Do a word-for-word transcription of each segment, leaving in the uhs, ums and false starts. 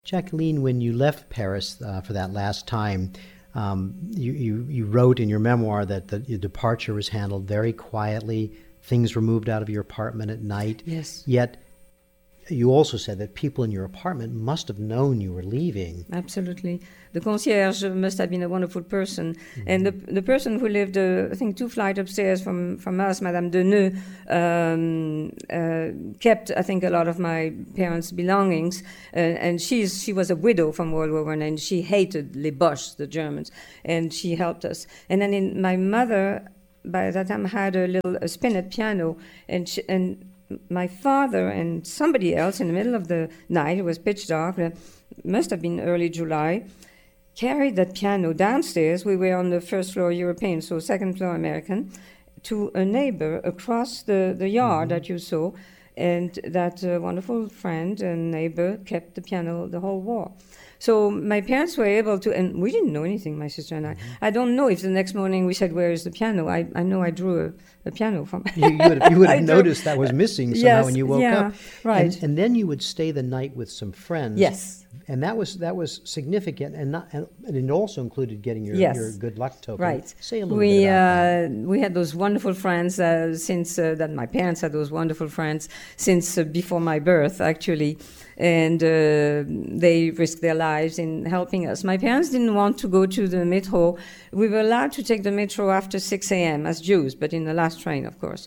Jacqueline, when you left Paris uh, for that last time, um, you, you, you wrote in your memoir that the, your departure was handled very quietly. Things were moved out of your apartment at night. Yes. Yet you also said that people in your apartment must have known you were leaving. Absolutely. The concierge must have been a wonderful person. Mm-hmm. And the the person who lived, uh, I think, two flights upstairs from, from us, Madame Deneux, um, uh, kept, I think, a lot of my parents' belongings. Uh, and she's she was a widow from World War One, and she hated les Boches, the Germans, and she helped us. And then in, my mother, by that time, had a little a spinet piano, and she, and my father and somebody else in the middle of the night, it was pitch dark, it must have been early July, carried that piano downstairs. We were on the first floor European, so second floor American, to a neighbor across the, the yard mm-hmm. that you saw, and that uh, wonderful friend and neighbor kept the piano the whole war. So my parents were able to, and we didn't know anything, my sister and I. Mm-hmm. I don't know if the next morning we said, where is the piano? I, I know I drew a, a piano from you, you would have, you would have noticed that was missing somehow yes, when you woke yeah, up. Right. And, and then you would stay the night with some friends. Yes. And that was that was significant, and not and it also included getting your, yes. your good luck token. Right. Say a little we, bit about uh, that. We had those wonderful friends uh, since uh, that my parents had those wonderful friends since uh, before my birth, actually, and uh, they risked their lives in helping us. My parents didn't want to go to the metro. We were allowed to take the metro after six a.m. as Jews, but in the last train, of course.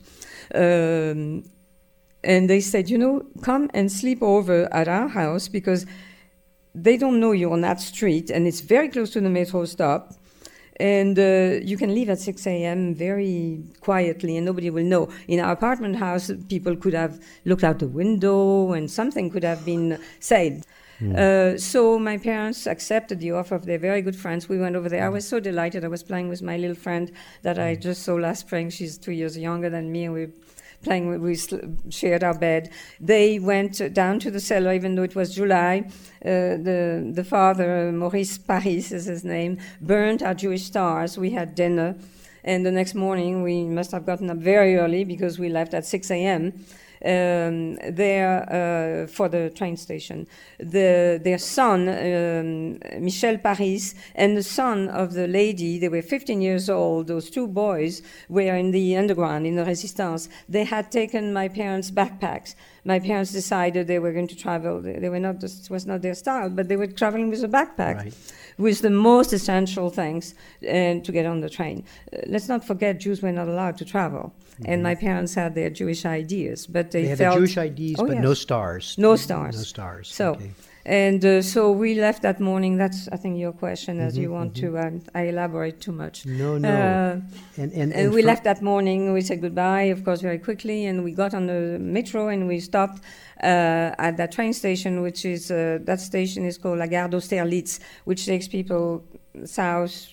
Um, and they said, you know, come and sleep over at our house because they don't know you on that street, and it's very close to the metro stop. And uh, you can leave at six a.m. very quietly, and nobody will know. In our apartment house, people could have looked out the window, and something could have been said. Mm. Uh, so my parents accepted the offer of their very good friends. We went over there. I was so delighted. I was playing with my little friend that I just saw last spring. She's two years younger than me, and we playing, we shared our bed. They went down to the cellar, even though it was July. Uh, the the father, Maurice Paris is his name, burned our Jewish stars. We had dinner, and the next morning we must have gotten up very early because we left at six a.m. Um, there uh, for the train station. The, their son, um, Michel Paris, and the son of the lady, they were fifteen years old, those two boys were in the underground, in the Resistance. They had taken my parents' backpacks. My parents decided they were going to travel. They, they were not, this was not their style, but they were traveling with a backpack. Right. With the most essential things and to get on the train. Uh, let's not forget Jews were not allowed to travel. Mm-hmm. And my parents had their Jewish ideas, but they, they had felt... the Jewish I Ds, oh, but yes. no stars. No stars. No stars. So, okay. And uh, so we left that morning. That's, I think, your question, as mm-hmm, you want mm-hmm. to... Um, I elaborate too much. No, no. Uh, and, and, and, and we for- left that morning. We said goodbye, of course, very quickly, and we got on the metro, and we stopped uh, at that train station, which is... Uh, that station is called La Gare d'Austerlitz, which takes people south,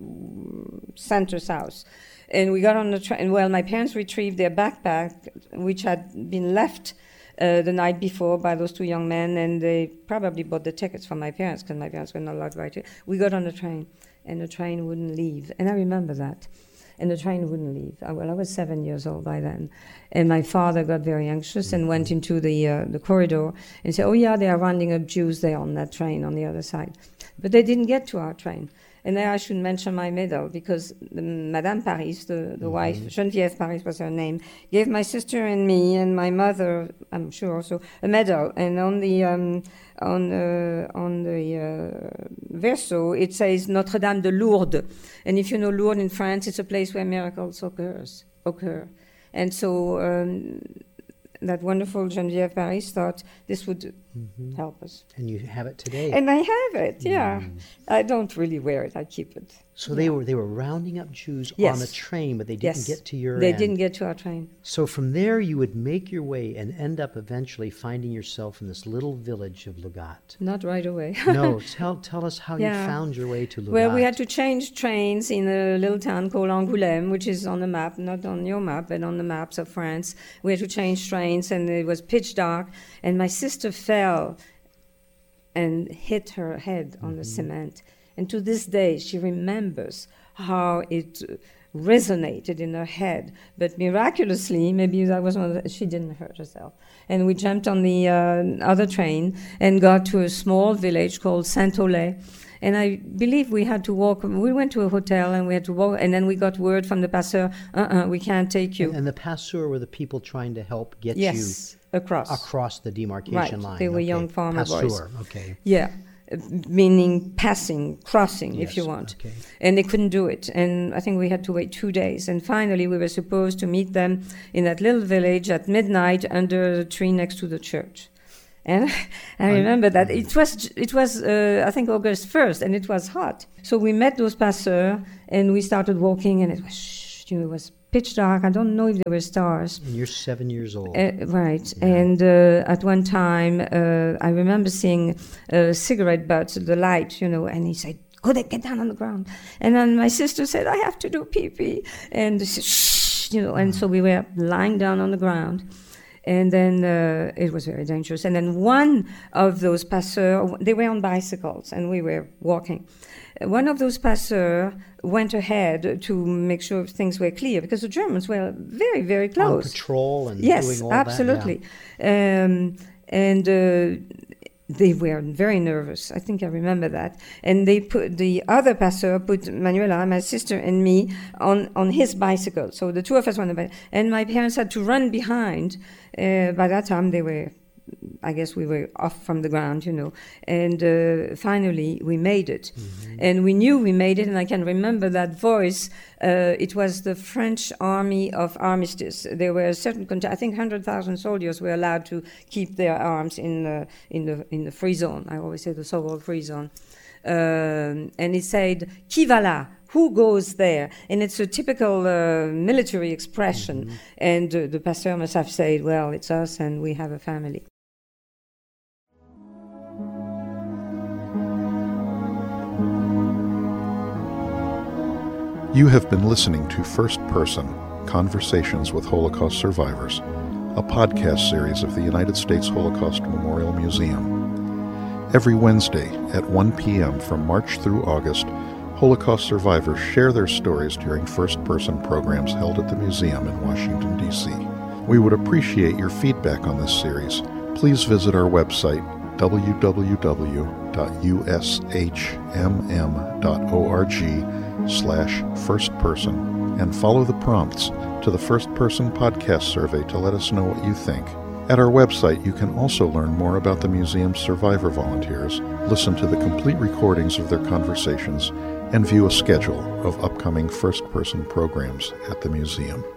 center south. And we got on the train. Well, my parents retrieved their backpack, which had been left uh, the night before by those two young men, and they probably bought the tickets for my parents, because my parents were not allowed to write it. We got on the train, and the train wouldn't leave. And I remember that. And the train wouldn't leave. I, well, I was seven years old by then. And my father got very anxious and went into the uh, the corridor and said, oh, yeah, they are rounding up Jews there on that train on the other side. But they didn't get to our train. And there I should mention my medal, because the, Madame Paris, the, the mm-hmm. wife, Geneviève Paris was her name, gave my sister and me and my mother, I'm sure also, a medal. And on the um, on uh, on the uh, verso, it says Notre Dame de Lourdes. And if you know Lourdes in France, it's a place where miracles occurs, occur. And so um, that wonderful Geneviève Paris thought this would mm-hmm. help us. And you have it today. And I have it, yeah. Mm. I don't really wear it, I keep it. So yeah. they were they were rounding up Jews yes. on a train, but they didn't yes. get to your They end. didn't get to our train. So from there you would make your way and end up eventually finding yourself in this little village of Lugat. Not right away. No, tell tell us how yeah. you found your way to Lugat. Well, we had to change trains in a little town called Angoulême, which is on the map, not on your map, but on the maps of France. We had to change trains, and it was pitch dark, and my sister fell and hit her head on mm-hmm. the cement. And to this day, she remembers how it resonated in her head. But miraculously, maybe that was one of the, she didn't hurt herself. And we jumped on the uh, other train and got to a small village called Saint-Olay. And I believe we had to walk, we went to a hotel and we had to walk, and then we got word from the passeur, uh-uh, we can't take you. And, and the passeur were the people trying to help get yes, you across. across the demarcation right. line. They were okay. young farmer passeur. boys. Okay. Yeah, uh, meaning passing, crossing, Yes, if you want. okay. And they couldn't do it. And I think we had to wait two days. And finally, we were supposed to meet them in that little village at midnight under the tree next to the church. And I remember that it was, it was uh, I think, August first, and it was hot. So we met those passeurs, and we started walking, and it was, shh, you know, it was pitch dark. I don't know if there were stars. And you're seven years old. Uh, right. Yeah. And uh, at one time, uh, I remember seeing a cigarette butt, the light, you know, and he said, go there, get down on the ground. And then my sister said, I have to do pee-pee. And she said, shh, you know, and so we were lying down on the ground. And then uh, it was very dangerous. And then one of those passeurs, they were on bicycles, and we were walking. One of those passeurs went ahead to make sure things were clear, because the Germans were very, very close. On patrol and yes, doing all absolutely. that. Yeah. Um, and uh, they were very nervous. I think I remember that. And they put the other passeur put Manuela, my sister, and me on, on his bicycle. So the two of us went on the bicycle. And my parents had to run behind. Uh, by that time, they were, I guess we were off from the ground, you know. And uh, finally, we made it. Mm-hmm. And we knew we made it, and I can remember that voice. Uh, it was the French Army of Armistice. There were a certain, cont- I think, one hundred thousand soldiers were allowed to keep their arms in the, in the, in the free zone. I always say the so-called free zone. Um, and it said, qui va là? Who goes there? And it's a typical uh, military expression. Mm-hmm. And uh, the pasteur must have said, well, it's us and we have a family. You have been listening to First Person, Conversations with Holocaust Survivors, a podcast series of the United States Holocaust Memorial Museum. Every Wednesday at one p.m. from March through August, Holocaust survivors share their stories during first-person programs held at the museum in Washington, D C We would appreciate your feedback on this series. Please visit our website, w w w dot u s h m m dot org slash first-person, and follow the prompts to the First-Person Podcast Survey to let us know what you think. At our website, you can also learn more about the museum's survivor volunteers, listen to the complete recordings of their conversations, and view a schedule of upcoming first-person programs at the museum.